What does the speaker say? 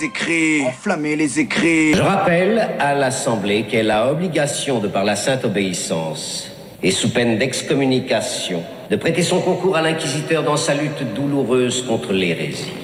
les écrits, enflammer les écrits. Je rappelle à l'Assemblée qu'elle a obligation, de par la sainte obéissance, et sous peine d'excommunication, de prêter son concours à l'inquisiteur dans sa lutte douloureuse contre l'hérésie.